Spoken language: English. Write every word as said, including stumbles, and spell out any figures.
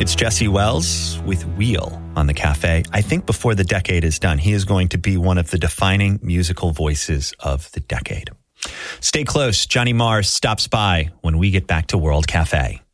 It's Jesse Wells with Wheel on the Cafe. I think before the decade is done, he is going to be one of the defining musical voices of the decade. Stay close. Johnny Mars stops by when we get back to World Cafe.